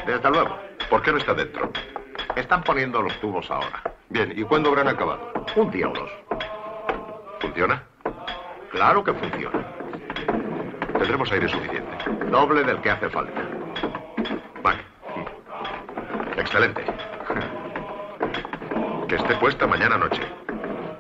Desde luego. ¿Por qué no está dentro? Están poniendo los tubos ahora. Bien, ¿y cuándo habrán acabado? Un día o dos. ¿Funciona? Claro que funciona. Tendremos aire suficiente. Doble del que hace falta. Mac. Excelente. Que esté puesta mañana noche.